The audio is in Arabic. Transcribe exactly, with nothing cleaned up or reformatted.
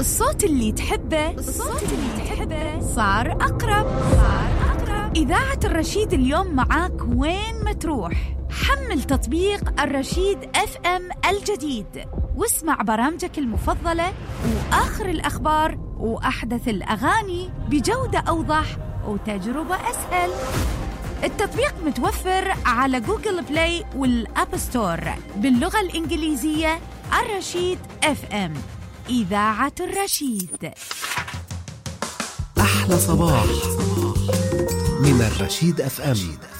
الصوت اللي تحبه الصوت اللي تحبه صار أقرب صار أقرب. إذاعة الرشيد اليوم معاك وين ما تروح. حمل تطبيق الرشيد اف ام الجديد واسمع برامجك المفضلة وآخر الأخبار وأحدث الأغاني بجودة أوضح وتجربة أسهل. التطبيق متوفر على جوجل بلاي والأب ستور باللغة الإنجليزية. الرشيد اف ام، إذاعة الرشيد. أحلى صباح من الرشيد اف ام.